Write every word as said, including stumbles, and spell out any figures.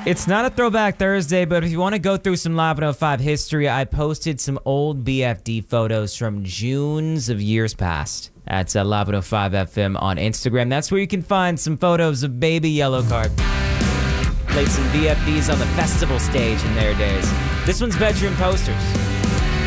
It's not a Throwback Thursday, but if you want to go through some Live one oh five history, I posted some old B F D photos from Junes of years past. That's uh, Live one oh five F M on Instagram. That's where you can find some photos of Baby Yellowcard. Played some B F Ds on the festival stage in their days. This one's Bedroom Posters.